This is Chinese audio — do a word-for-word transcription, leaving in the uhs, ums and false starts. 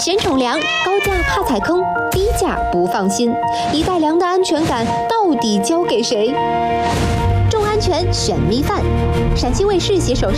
先宠粮，高价怕踩坑，低价不放心，一袋粮的安全感到底交给谁？重安全选米饭，陕西卫视携手